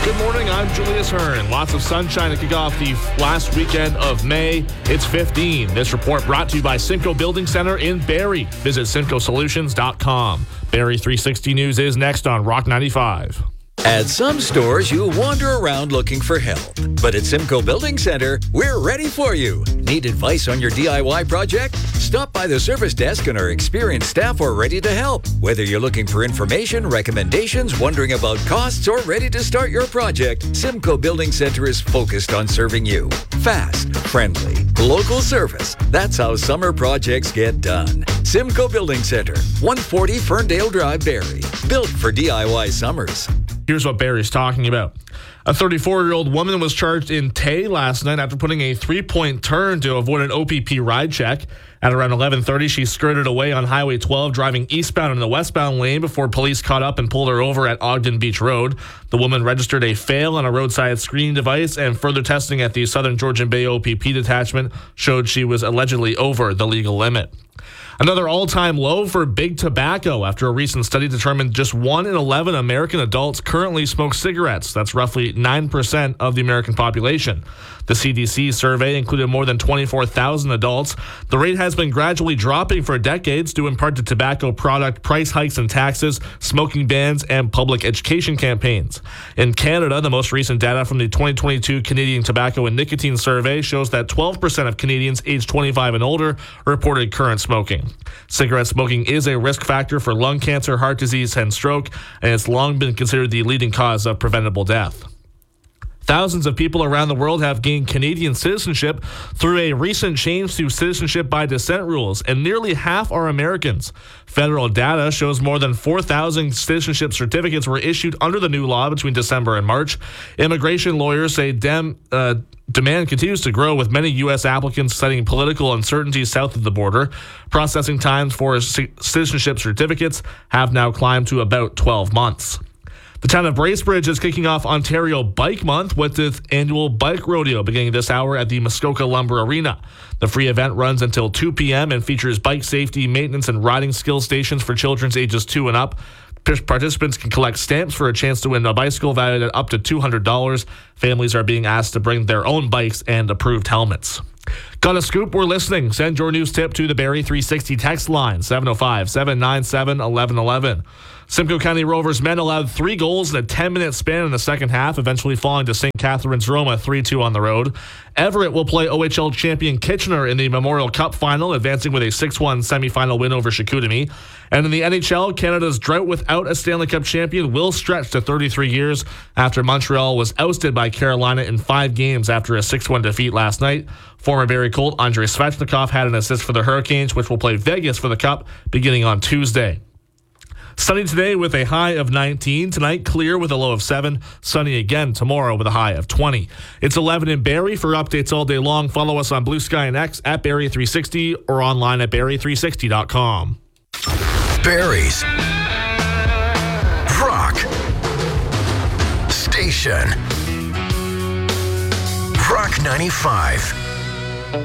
Good morning, I'm Julius Hearn. Lots of sunshine to kick off the last weekend of May. It's 15. This report brought to you by Simcoe Building Center in Barrie. Visit simcoesolutions.com. Barrie 360 News is next on Rock 95. At some stores, you wander around looking for help. But at Simcoe Building Center, we're ready for you. Need advice on your DIY project? Stop by the service desk and our experienced staff are ready to help. Whether you're looking for information, recommendations, wondering about costs, or ready to start your project, Simcoe Building Center is focused on serving you. Fast, friendly, local service. That's how summer projects get done. Simcoe Building Center, 140 Ferndale Drive, Barrie. Built for DIY summers. Here's what Barrie's talking about. A 34-year-old woman was charged in Tay last night after putting a three-point turn to avoid an OPP ride check. At around 11:30, she skirted away on Highway 12, driving eastbound in the westbound lane before police caught up and pulled her over at Ogden Beach Road. The woman registered a fail on a roadside screening device, and further testing at the Southern Georgian Bay OPP detachment showed she was allegedly over the legal limit. Another all-time low for big tobacco after a recent study determined just 1 in 11 American adults currently smoke cigarettes. That's roughly 9% of the American population. The CDC survey included more than 24,000 adults. The rate has been gradually dropping for decades, due in part to tobacco product price hikes and taxes, smoking bans, and public education campaigns. In Canada, the most recent data from the 2022 Canadian Tobacco and Nicotine Survey shows that 12% of Canadians aged 25 and older reported current smoking. Cigarette smoking is a risk factor for lung cancer, heart disease, and stroke, and it's long been considered the leading cause of preventable death. Thousands of people around the world have gained Canadian citizenship through a recent change to citizenship by descent rules, and nearly half are Americans. Federal data shows more than 4,000 citizenship certificates were issued under the new law between December and March. Immigration lawyers say demand continues to grow, with many U.S. applicants citing political uncertainty south of the border. Processing times for citizenship certificates have now climbed to about 12 months. The town of Bracebridge is kicking off Ontario Bike Month with its annual bike rodeo beginning this hour at the Muskoka Lumber Arena. The free event runs until 2 p.m. and features bike safety, maintenance, and riding skill stations for children ages 2 and up. Participants can collect stamps for a chance to win a bicycle valued at up to $200. Families are being asked to bring their own bikes and approved helmets. Got a scoop? We're listening. Send your news tip to the Barrie 360 text line, 705-797-1111. Simcoe County Rovers men allowed 3 goals in a 10-minute span in the second half, eventually falling to St. Catharines Roma 3-2 on the road. Everett will play OHL champion Kitchener in the Memorial Cup final, advancing with a 6-1 semifinal win over Chicoutimi. And in the NHL, Canada's drought without a Stanley Cup champion will stretch to 33 years after Montreal was ousted by Carolina in 5 games after a 6-1 defeat last night. Former Barrie Colt Andrei Svechnikov had an assist for the Hurricanes, which will play Vegas for the Cup beginning on Tuesday. Sunny today with a high of 19. Tonight, clear with a low of 7. Sunny again tomorrow with a high of 20. It's 11 in Barrie. For updates all day long, follow us on Blue Sky and X at Barrie360 or online at Barrie360.com. Barrie's Rock Station. Rock 95.